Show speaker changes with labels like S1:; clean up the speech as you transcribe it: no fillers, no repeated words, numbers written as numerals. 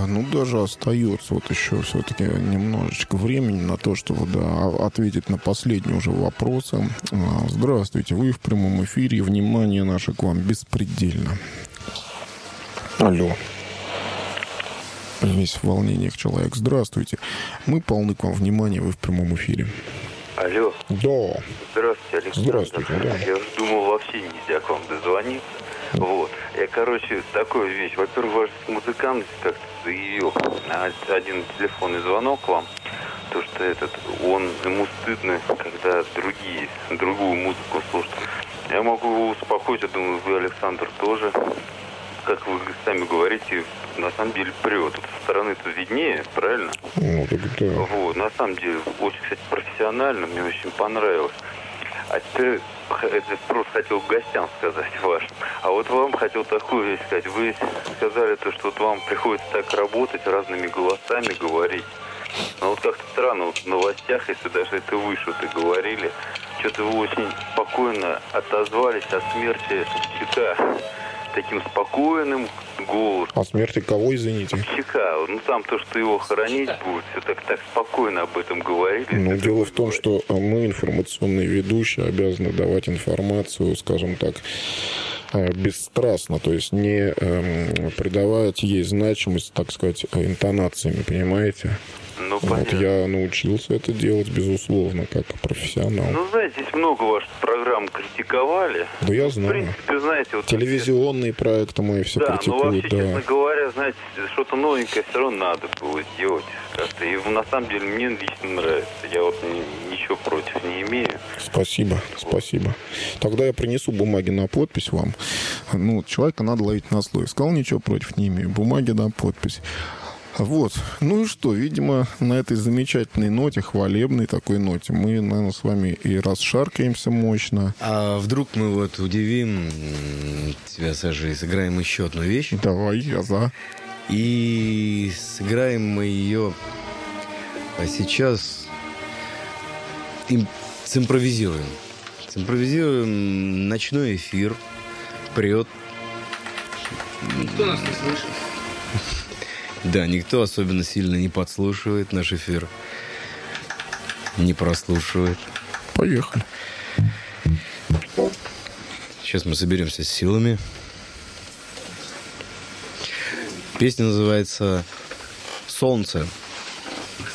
S1: Ну, даже остается вот еще все-таки немножечко времени на то, чтобы ответить на последние уже вопросы. Здравствуйте, вы в прямом эфире. Внимание наше к вам беспредельно. Алло. Весь в волнениях человек. Здравствуйте. Мы полны к вам внимания, вы в прямом эфире.
S2: Алло.
S1: Да.
S2: Здравствуйте, Александр.
S1: Здравствуйте, да.
S2: Я уж думал, вообще нельзя к вам дозвониться. Вот. Я, такую вещь. Во-первых, ваша музыкантность как-то заявил. Один телефонный звонок к вам. То, что ему стыдно, когда другую музыку слушают. Я могу его успокоить, я думаю, вы, Александр, тоже. Как вы сами говорите, на самом деле прет. Со стороны-то виднее, правильно?
S1: Ну, так да.
S2: Вот, на самом деле, очень, кстати, профессионально, мне очень понравилось. А теперь это просто хотел гостям сказать вашим. А вот вам хотел такую вещь сказать. Вы сказали то, что вот вам приходится так работать, разными голосами говорить. Но вот как-то странно, вот в новостях, если даже это вы что-то говорили, что-то вы очень спокойно отозвались о смерти Чика. Таким спокойным голосом.
S1: О смерти кого, извините?
S2: Чика. Ну, там то, что его хоронить будет, все так спокойно об этом говорили.
S1: Ну, дело в том, что мы, информационные ведущие, обязаны давать информацию, скажем так, бесстрастно, то есть не придавать ей значимость, так сказать, интонациями, понимаете?
S2: Ну,
S1: вот я научился это делать, безусловно, как профессионал.
S2: Ну, знаете, здесь много ваших программ критиковали.
S1: Да я знаю.
S2: В принципе, знаете... Вот
S1: телевизионные проекты мои все критикуют.
S2: Ну, вообще, честно говоря, знаете, что-то новенькое все равно надо было сделать как-то. И на самом деле мне лично нравится. Я вот ничего против не имею.
S1: Спасибо, спасибо. Тогда я принесу бумаги на подпись вам. Ну, человека надо ловить на слове. Сказал, ничего против не имею. Бумаги на подпись. Вот. Ну и что, видимо, на этой замечательной ноте, хвалебной такой ноте, мы, наверное, с вами и расшаркаемся мощно.
S3: А вдруг мы вот удивим тебя, Саша, и сыграем еще одну вещь?
S1: Давай, я за.
S3: И сыграем мы ее сейчас симпровизируем. Симпровизируем ночной эфир. Прет.
S4: Никто нас не слышит.
S3: Да, никто особенно сильно не подслушивает наш эфир. Не прослушивает.
S1: Поехали.
S3: Сейчас мы соберемся с силами. Песня называется «Солнце».